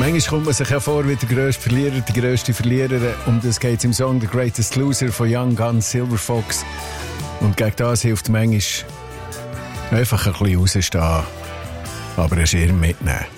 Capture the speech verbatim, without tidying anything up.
Manchmal kommt man sich ja vor wie der grösste Verlierer, die grösste Verliererin. Um das geht es im Song The Greatest Loser von Young Guns, Silver Fox. Und gegen das hilft manchmal einfach ein bisschen rausstehen, aber einen Schirm mitnehmen.